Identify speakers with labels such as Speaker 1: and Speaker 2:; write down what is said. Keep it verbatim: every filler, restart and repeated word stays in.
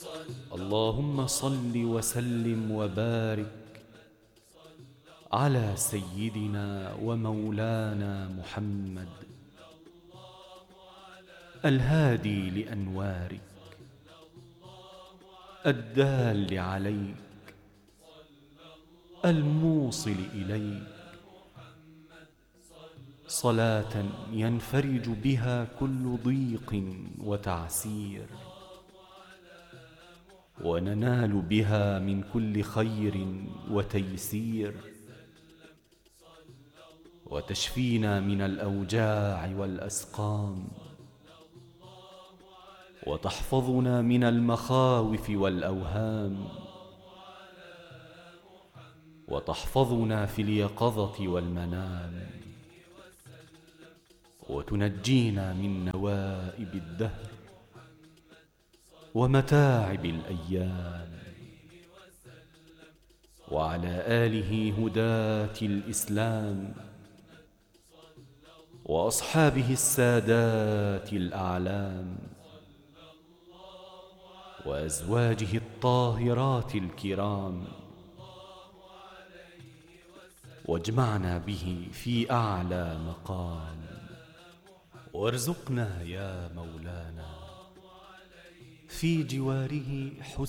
Speaker 1: اللهم صل وسلم وبارك على سيدنا ومولانا محمد الهادي لأنوارك الدال عليك الموصل إليك، صلاة ينفرج بها كل ضيق وتعسير، وننال بها من كل خير وتيسير، وتشفينا من الأوجاع والأسقام، وتحفظنا من المخاوف والأوهام، وتحفظنا في اليقظة والمنام، وتنجينا من نوائب الدهر ومتاعب الأيام، وعلى آله هداة الإسلام وأصحابه السادات الأعلام وأزواجه الطاهرات الكرام، واجمعنا به في أعلى مقام، وارزقنا يا مولانا في جواره حسن